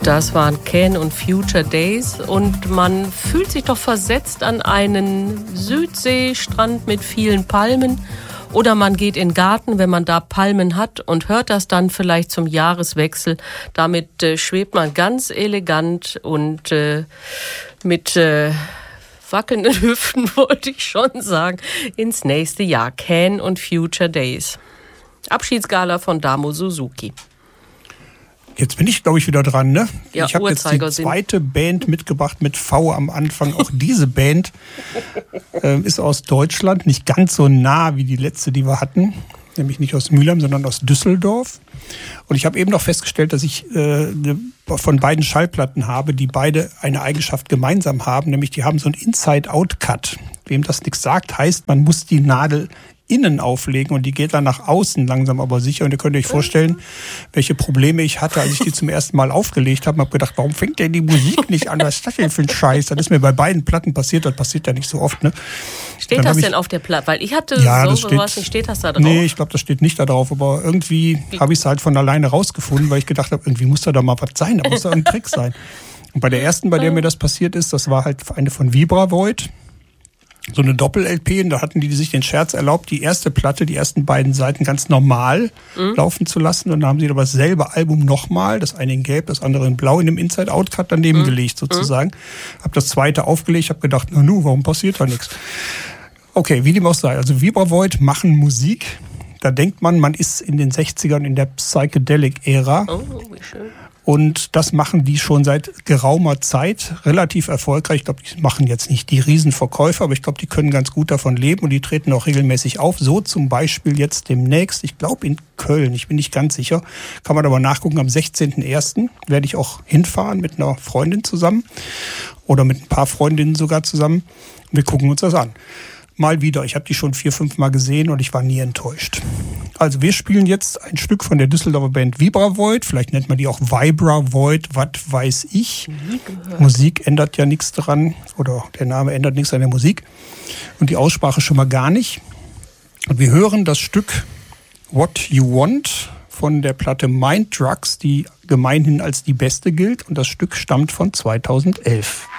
Das waren Can und Future Days und man fühlt sich doch versetzt an einen Südseestrand mit vielen Palmen oder man geht in den Garten, wenn man da Palmen hat und hört das dann vielleicht zum Jahreswechsel. Damit schwebt man ganz elegant und mit wackelnden Hüften, wollte ich schon sagen, ins nächste Jahr. Can und Future Days. Abschiedsgala von Damo Suzuki. Jetzt bin ich, glaube ich, wieder dran, ne? Ja, ich habe jetzt die zweite Band mitgebracht mit V am Anfang. Auch diese Band ist aus Deutschland, nicht ganz so nah wie die letzte, die wir hatten. Nämlich nicht aus Mülheim, sondern aus Düsseldorf. Und ich habe eben noch festgestellt, dass ich von beiden Schallplatten habe, die beide eine Eigenschaft gemeinsam haben. Nämlich die haben so einen Inside-Out-Cut. Wem das nichts sagt, heißt, man muss die Nadel innen auflegen und die geht dann nach außen langsam aber sicher. Und ihr könnt euch vorstellen, welche Probleme ich hatte, als ich die zum ersten Mal aufgelegt habe. Ich habe gedacht, warum fängt denn die Musik nicht an? Was ist das denn für ein Scheiß? Das ist mir bei beiden Platten passiert. Das passiert ja nicht so oft. Ne? Steht das denn auf der Platte? Weil ich hatte sowas nicht. Steht das da drauf? Nee, ich glaube, das steht nicht da drauf. Aber irgendwie habe ich es halt von alleine rausgefunden, weil ich gedacht habe, irgendwie muss da doch mal was sein. Da muss da ein Trick sein. Und bei der ersten, bei der mir das passiert ist, das war halt eine von Vibravoid. So eine Doppel-LP, und da hatten die sich den Scherz erlaubt, die erste Platte, die ersten beiden Seiten ganz normal laufen zu lassen. Und dann haben sie aber dasselbe Album nochmal, das eine in Gelb, das andere in Blau, in einem Inside-Out-Cut daneben gelegt sozusagen. Hab das zweite aufgelegt, hab gedacht, warum passiert da nichts? Okay, wie dem auch sei. Also Vibravoid machen Musik. Da denkt man ist in den 60ern in der Psychedelic-Ära. Oh, wie schön. Und das machen die schon seit geraumer Zeit relativ erfolgreich. Ich glaube, die machen jetzt nicht die Riesenverkäufer, aber ich glaube, die können ganz gut davon leben und die treten auch regelmäßig auf. So zum Beispiel jetzt demnächst, ich glaube in Köln, ich bin nicht ganz sicher, kann man aber nachgucken, am 16.01. werde ich auch hinfahren mit einer Freundin zusammen oder mit ein paar Freundinnen sogar zusammen. Wir gucken uns das an. Mal wieder. Ich habe die schon 4-5 Mal gesehen und ich war nie enttäuscht. Also wir spielen jetzt ein Stück von der Düsseldorfer Band Vibravoid. Vielleicht nennt man die auch Vibravoid, was weiß ich. Musik ändert ja nichts dran oder der Name ändert nichts an der Musik. Und die Aussprache schon mal gar nicht. Und wir hören das Stück What You Want von der Platte Mind Drugs, die gemeinhin als die beste gilt. Und das Stück stammt von 2011.